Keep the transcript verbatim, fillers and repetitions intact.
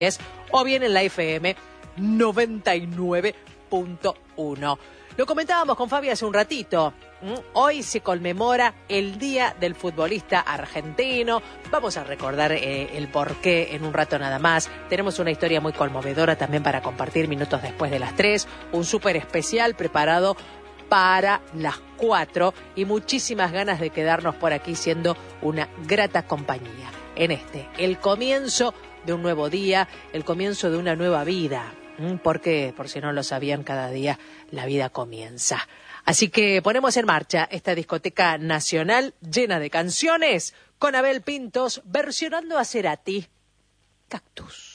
o bien en la F M noventa y nueve punto uno. Lo comentábamos con Fabi hace un ratito. Hoy se conmemora el Día del Futbolista Argentino. Vamos a recordar eh, el porqué en un rato nada más. Tenemos una historia muy conmovedora también para compartir minutos después de las tres. Un súper especial preparado para las cuatro y muchísimas ganas de quedarnos por aquí siendo una grata compañía. En este, el comienzo de un nuevo día, el comienzo de una nueva vida. Porque, por si no lo sabían, cada día la vida comienza. Así que ponemos en marcha esta discoteca nacional llena de canciones con Abel Pintos versionando a Cerati, Cactus.